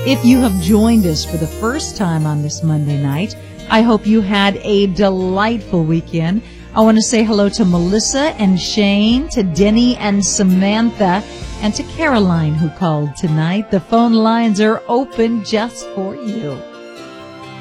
If you have joined us for the first time on this Monday night, I hope you had a delightful weekend. I want to say hello to Melissa and Shane, to Denny and Samantha, and to Caroline who called tonight. The phone lines are open just for you.